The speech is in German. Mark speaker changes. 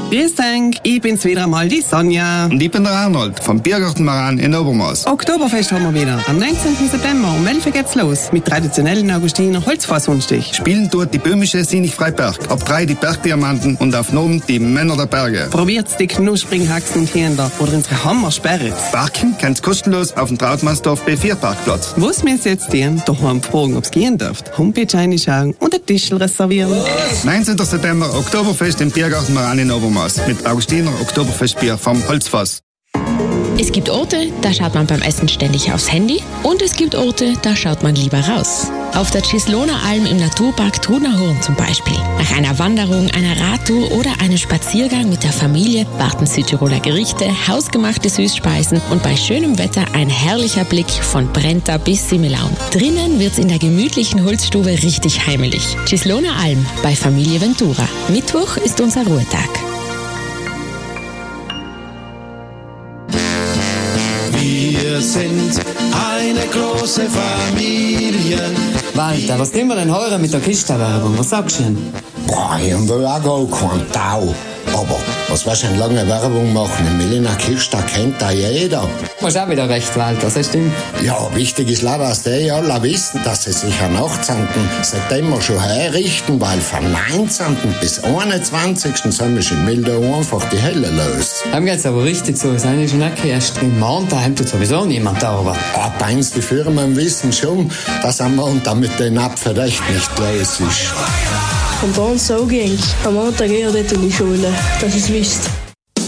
Speaker 1: Grüß dich, ich bin's wieder einmal, die Sonja.
Speaker 2: Und ich bin der Arnold vom Biergarten Maran in Obermaß.
Speaker 1: Oktoberfest haben wir wieder. Am 19. September um 11 Uhr geht's los. Mit traditionellen Augustiner Holzfassungsstich.
Speaker 2: Spielen dort die böhmische Sinich Freiberg. Ab 3 die Bergdiamanten und auf Nomen die Männer der Berge.
Speaker 1: Probiert's die knusprigen Haxen und Händler oder unsere Hammersperre.
Speaker 2: Parken kannst kostenlos auf dem Trautmannsdorf B4 Parkplatz.
Speaker 1: Was müsst ihr jetzt tun? Daheim fragen, ob's gehen dürft. Homepage reinschauen und ein Tischl reservieren.
Speaker 2: 19. September Oktoberfest im Biergarten Maran in Obermaß. Mit Augustiner Oktoberfestbier vom Holzfass.
Speaker 3: Es gibt Orte, da schaut man beim Essen ständig aufs Handy und es gibt Orte, da schaut man lieber raus. Auf der Cisloner Alm im Naturpark Trudnerhorn zum Beispiel. Nach einer Wanderung, einer Radtour oder einem Spaziergang mit der Familie warten Südtiroler Gerichte, hausgemachte Süßspeisen und bei schönem Wetter ein herrlicher Blick von Brenta bis Simmelaun. Drinnen wird's in der gemütlichen Holzstube richtig heimelig. Cisloner Alm bei Familie Ventura. Mittwoch ist unser Ruhetag.
Speaker 4: Wir sind eine große Familie.
Speaker 5: Walter, was tun wir denn heute mit der Kista-Werbung? Was sagst du denn?
Speaker 6: Boah, ich will auch gar keinen Tau. Aber was willst du denn lange Werbung machen? Die Melina Kista kennt da jeder.
Speaker 5: Du hast auch wieder recht, Walter, das stimmt.
Speaker 6: Ja, wichtig ist leider, dass die alle wissen, dass sie sich am 18. September schon herrichten, weil vom 19. bis 21. sind wir in Mildau einfach die Hölle los.
Speaker 5: Dem geht's aber richtig so, das habe ich schon nicht gehört. Im Montag tut sowieso niemand da, aber...
Speaker 6: Ah, meinst die Firmen wissen schon, dass am Montag mit den Apfen echt nicht los ist.
Speaker 7: Und bei uns so ging's. Am Montag eher dort in die Schule, dass ich's wisst.